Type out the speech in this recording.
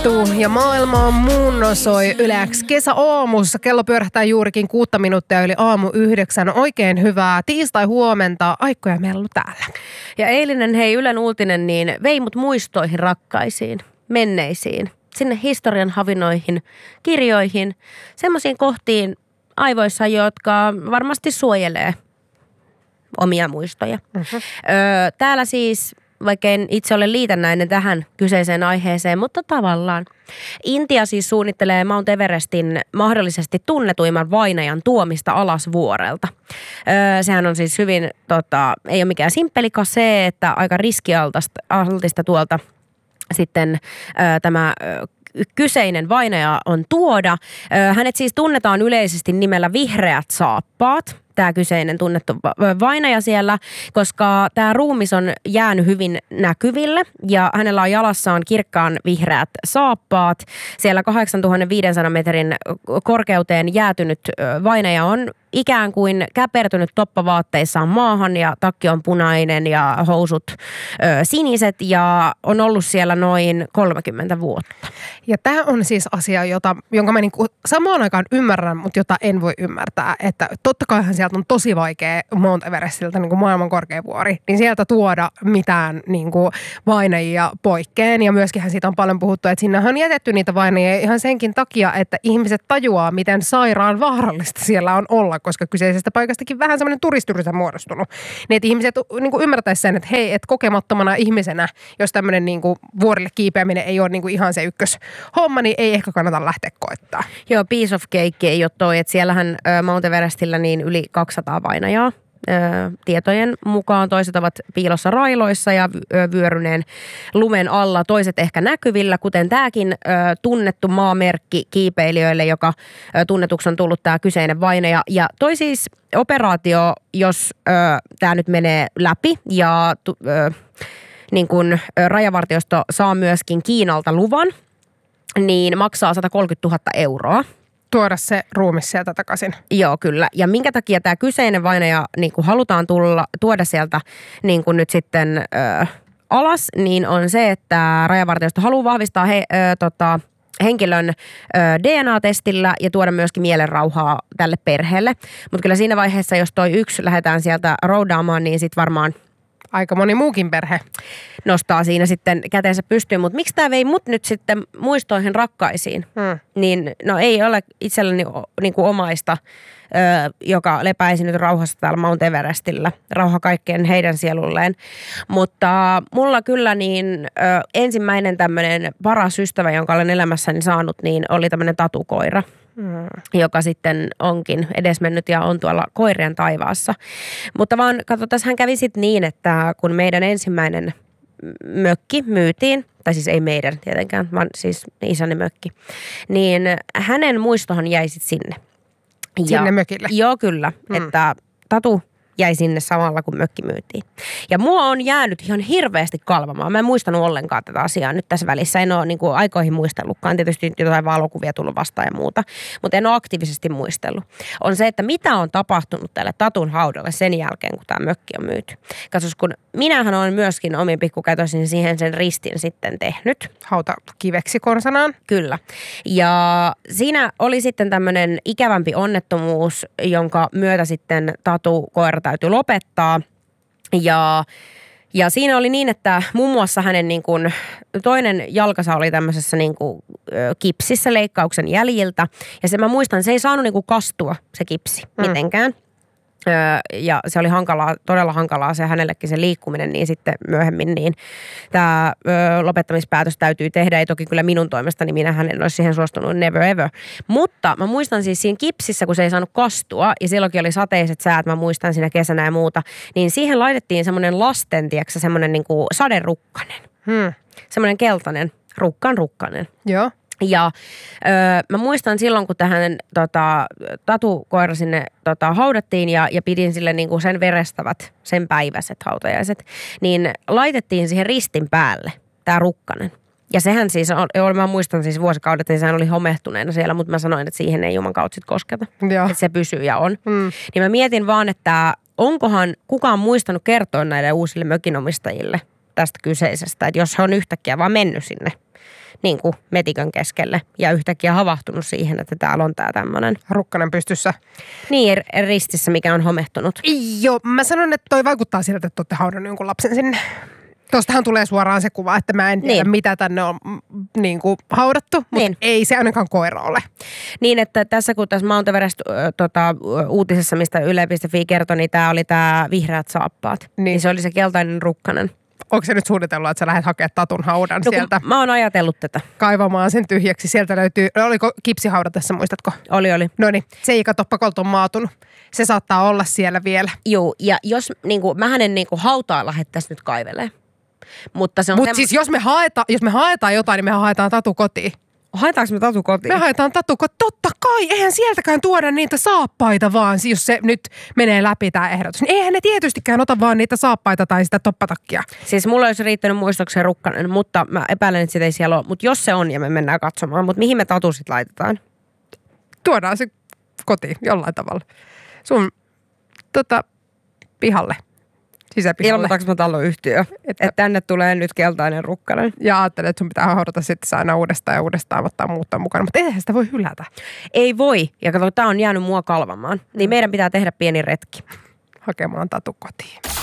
tapahtuu ja maailma muunnosoi Yleäks kesäaamussa. Kello pyörähtää juurikin 6 minuuttia yli aamu 9. Oikein hyvää tiistai-huomenta. Aikko ja Mellu täällä. Ja eilinen Ylen uutinen niin vei mut muistoihin rakkaisiin, menneisiin, sinne historian havinoihin, kirjoihin, semmoisiin kohtiin aivoissa, jotka varmasti suojelee omia muistoja. Täällä siis, vaikka en itse ole liitännäinen tähän kyseiseen aiheeseen, mutta tavallaan. Intia siis suunnittelee Mount Everestin mahdollisesti tunnetuimman vainajan tuomista alas vuorelta. Sehän on siis hyvin, ei ole mikään simppeli kase, että aika riskialtista tuolta sitten tämä kyseinen vainaja on tuoda. Hänet siis tunnetaan yleisesti nimellä Vihreät saappaat. Tämä kyseinen tunnettu vainaja siellä, koska tämä ruumis on jäänyt hyvin näkyville ja hänellä on jalassaan kirkkaan vihreät saappaat. Siellä 8500 metrin korkeuteen jäätynyt vainaja on ikään kuin käpertynyt toppavaatteissaan maahan ja takki on punainen ja housut siniset ja on ollut siellä noin 30 vuotta. Ja tämä on siis asia, jonka mä niinku samaan aikaan ymmärrän, mutta jota en voi ymmärtää. Että totta kaihan sieltä on tosi vaikea Mount Everestiltä, niin kuin maailman korkein vuori, niin sieltä tuoda mitään niinku vainajia poikkeen. Ja myöskin siitä on paljon puhuttu, että sinne on jätetty niitä vainajia ihan senkin takia, että ihmiset tajuaa, miten sairaan vaarallista siellä on olla, koska kyseisestä paikastakin vähän semmoinen turistiryhmä muodostunut. Niin että ihmiset niinku ymmärtäisi sen, että hei, että kokemattomana ihmisenä, jos tämmöinen niinku vuorille kiipeäminen ei ole niinku ihan se ykköshomma, niin ei ehkä kannata lähteä koettaa. Joo, piece of cake ei ole toi, että siellähän Mount Everestillä niin yli 200 vainajaa. Tietojen mukaan toiset ovat piilossa railoissa ja vyöryneen lumen alla, toiset ehkä näkyvillä, kuten tämäkin tunnettu maamerkki kiipeilijöille, joka tunnetuksi on tullut tämä kyseinen vainaja. Ja toi siis operaatio, jos tämä nyt menee läpi ja niin kun rajavartiosto saa myöskin Kiinalta luvan, niin maksaa 130 000 euroa. Tuoda se ruumis sieltä takaisin. Joo, kyllä. Ja minkä takia tämä kyseinen vainaja niin kuin halutaan tuoda sieltä niin kuin nyt sitten alas, niin on se, että rajavartiosto haluaa vahvistaa henkilön DNA-testillä ja tuoda myöskin mielenrauhaa tälle perheelle. Mutta kyllä siinä vaiheessa, jos toi yksi lähdetään sieltä roudaamaan, niin sitten varmaan aika moni muukin perhe nostaa siinä sitten käteensä pystyyn, mutta miksi tämä vei mut nyt sitten muistoihin rakkaisiin? Niin no ei ole itselleni niin kuin omaista, joka lepäisi nyt rauhassa täällä Mount Everestillä. Rauha kaikkeen heidän sielulleen. Mutta mulla kyllä niin ensimmäinen tämmöinen paras ystävä, jonka olen elämässäni saanut, niin oli tämmöinen tatukoira. Joka sitten onkin edesmennyt ja on tuolla koirien taivaassa. Mutta vaan katsotaan, hän kävi sitten niin, että kun meidän ensimmäinen mökki myytiin, tai siis ei meidän tietenkään, vaan siis isäni mökki, niin hänen muistohan jäi sitten sinne. Sinne mökille? Joo, kyllä. Että tatu jäi sinne samalla, kun mökki myytiin. Ja mua on jäänyt ihan hirveästi kalvamaan. Mä en muistanut ollenkaan tätä asiaa nyt tässä välissä. En ole niin kuin aikoihin muistellutkaan. Tietysti jotain valokuvia tullut vastaan ja muuta. Mutta en ole aktiivisesti muistellut. On se, että mitä on tapahtunut tälle tatun haudalle sen jälkeen, kun tämä mökki on myyty. Katsos, kun minähän olen myöskin omin pikkukätöisin siihen sen ristin sitten tehnyt. Hauta kiveksi konsanaan. Kyllä. Ja siinä oli sitten tämmöinen ikävämpi onnettomuus, jonka myötä sitten tatukoira täytyy lopettaa. Ja siinä oli niin, että muun muassa hänen niin kuin, toinen jalkansa oli tämmöisessä niin kuin, kipsissä leikkauksen jäljiltä. Ja se mä muistan, se ei saanut niin kuin kastua se kipsi mitenkään. Ja se oli hankalaa, todella hankalaa se hänellekin se liikkuminen, niin sitten myöhemmin niin tämä lopettamispäätös täytyy tehdä. Ei toki kyllä minun toimestani, minähän en olisi siihen suostunut never ever. Mutta mä muistan siis siinä kipsissä, kun se ei saanut kastua ja silloinkin oli sateiset säät, mä muistan siinä kesänä ja muuta, niin siihen laitettiin semmoinen lasten, tiedätkö, semmoinen niin kuin saderukkanen. Semmoinen keltainen, rukkanen. Joo. Ja mä muistan silloin, kun tähän tatukoira sinne haudattiin ja pidin sille niin kuin sen verestävät, sen päiväiset hautajaiset, niin laitettiin siihen ristin päälle tämä rukkanen. Ja sehän siis, mä muistan siis vuosikaudet, että sehän oli homehtuneena siellä, mutta mä sanoin, että siihen ei juman kautta sit kosketa. Joo. Että se pysyy ja on. Niin mä mietin vaan, että onkohan kukaan muistanut kertoa näille uusille mökinomistajille tästä kyseisestä, että jos he on yhtäkkiä vaan mennyt sinne, niin kuin metikön keskelle ja yhtäkkiä havahtunut siihen, että täällä on tää tämmönen. Rukkanen pystyssä. Niin, ristissä, mikä on homehtunut. Joo, mä sanon, että toi vaikuttaa siltä, että olette haudannut jonkun lapsen sinne. Tuostahan tulee suoraan se kuva, että mä en tiedä, mitä tänne on niin kuin haudattu, mutta ei se ainakaan koira ole. Niin, että tässä kun tässä Mount Everest uutisessa, mistä Yle.fi kertoi, niin tää oli tää vihreät saappaat. Niin se oli se keltainen rukkanen. Onko se nyt suunnitellut, että sä lähdet hakemaan Tatun haudan sieltä? Mä oon ajatellut tätä. Kaivamaan sen tyhjäksi. Sieltä löytyy, oliko kipsihauda tässä, muistatko? Oli. Noniin, se ei kato pakolta on maatunut. Se saattaa olla siellä vielä. Joo, ja jos mähän en hautaa lähettäisi nyt kaivelee. Mutta siis jos me haetaan jotain, niin me haetaan Tatu kotiin. Haetaanko me Tatu kotiin? Me haetaan Tatu kotiin. Totta kai, eihän sieltäkään tuoda niitä saappaita vaan, jos se nyt menee läpi tämä ehdotus. Niin eihän ne tietystikään ota vaan niitä saappaita tai sitä toppatakkia. Siis mulla olisi riittänyt muistokseen rukkanen, mutta mä epäilen, että sitä ei siellä ole. Mutta jos se on ja me mennään katsomaan, mutta mihin me Tatu sit laitetaan? Tuodaan se kotiin jollain tavalla. Sun pihalle. Sisäpihalle. Ilmoitaanko mä taloyhtiö, että tänne tulee nyt keltainen rukkanen? Ja ajattelin, että sun pitää haudata sitten aina uudestaan ja uudestaan ottaa muuttaa mukana. Mutta eihän sitä voi hylätä. Ei voi. Ja kato, tää on jäänyt mua kalvamaan. Niin meidän pitää tehdä pieni retki. Hakemaan Tatu kotiin.